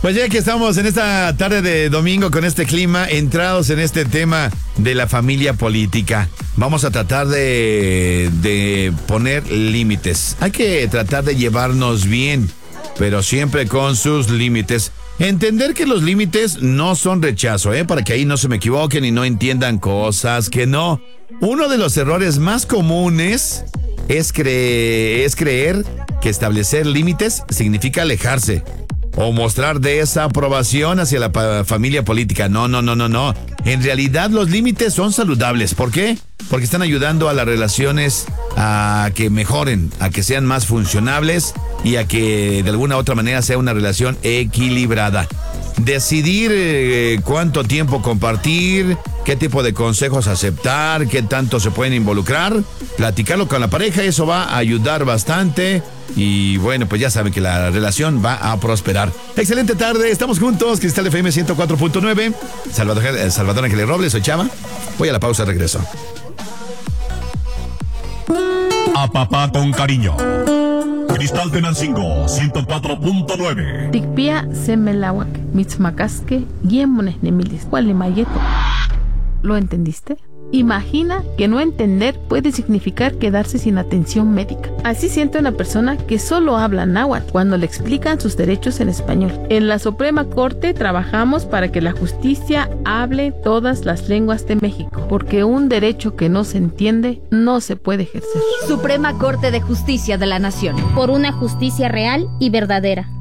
Pues ya que estamos en esta tarde de domingo con este clima, entrados en este tema de la familia política, vamos a tratar de poner límites. Hay que tratar de llevarnos bien, pero siempre con sus límites. Entender que los límites no son rechazo, para que ahí no se me equivoquen y no entiendan cosas que no. Uno de los errores más comunes es creer que establecer límites significa alejarse o mostrar desaprobación hacia la familia política. No. En realidad los límites son saludables. ¿Por qué? Porque están ayudando a las relaciones a que mejoren, a que sean más funcionables y a que de alguna u otra manera sea una relación equilibrada. Decidir cuánto tiempo compartir, qué tipo de consejos aceptar, qué tanto se pueden involucrar, platicarlo con la pareja, eso va a ayudar bastante. Y bueno, pues ya saben que la relación va a prosperar. Excelente tarde, estamos juntos, Cristal FM 104.9. Salvador Ángeles Robles, soy Chava. Voy a la pausa, regreso. A papá con cariño. Cristal Tenancingo 104.9. Tikpia semelawak, mitzmacasque, guiemones nemilis, mayeto. ¿Lo entendiste? Imagina que no entender puede significar quedarse sin atención médica. Así siente una persona que solo habla náhuatl cuando le explican sus derechos en español. En la Suprema Corte trabajamos para que la justicia hable todas las lenguas de México, porque un derecho que no se entiende no se puede ejercer. Suprema Corte de Justicia de la Nación. Por una justicia real y verdadera.